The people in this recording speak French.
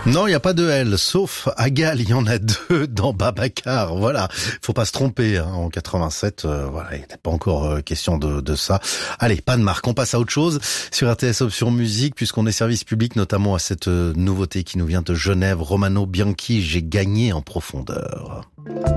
Non, il n'y a pas de L, sauf à Gall, il y en a 2 dans Babacar. Voilà, faut pas se tromper. Hein. En 87, voilà, il n'était pas encore question de ça. Allez, pas de marque, on passe à autre chose sur RTS Option Musique, puisqu'on est service public, notamment à cette nouveauté qui nous vient de Genève. Romano Bianchi, j'ai gagné en profondeur.